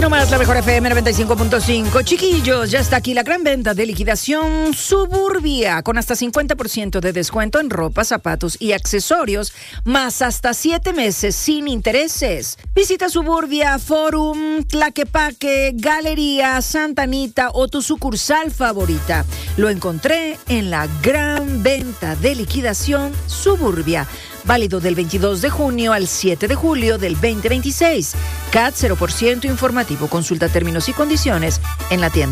nomás, la mejor FM 95.5. Chiquillos, ya está aquí la gran venta de liquidación Suburbia, con hasta 50% de descuento en ropa, zapatos y accesorios, más hasta 7 meses sin intereses. Visita Suburbia, Forum, Tlaquepaque, Galería, Santa Anita o tu sucursal favorita. Lo encontré en la gran venta de liquidación Suburbia. Válido del 22 de junio al 7 de julio del 2026. CAT 0% informativo. Consulta términos y condiciones en la tienda.